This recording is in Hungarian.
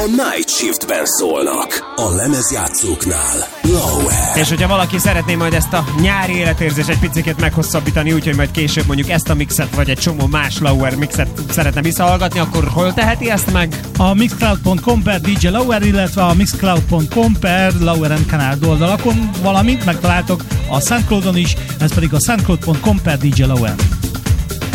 A Night Shiftben szólnak a lemezjátszóknál. Lauer. És hogyha valaki szeretné majd ezt a nyári életérzést egy picit meghosszabbítani, úgyhogy majd később mondjuk ezt a mixet, vagy egy csomó más Lauer mixet szeretne visszahallgatni, akkor hol teheti ezt meg? A mixcloud.com/DJ Lauer, illetve a mixcloud.com/Lauer & Canard oldalakon, valamint megtaláltok a Soundcloudon is, ez pedig a soundcloud.com/DJ Lauer.